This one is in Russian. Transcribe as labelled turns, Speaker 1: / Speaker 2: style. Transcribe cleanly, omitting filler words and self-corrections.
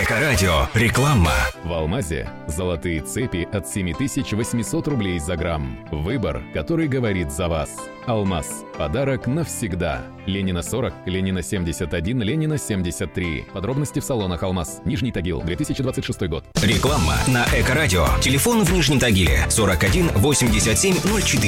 Speaker 1: Эко-радио. Реклама.
Speaker 2: В Алмазе золотые цепи от 7800 рублей за грамм. Выбор, который говорит за вас. Алмаз. Подарок навсегда. Ленина 40, Ленина 71, Ленина 73. Подробности в салонах Алмаз. Нижний Тагил, 2026 год.
Speaker 1: Реклама на Эко-радио. Телефон в Нижнем Тагиле 41 87 04.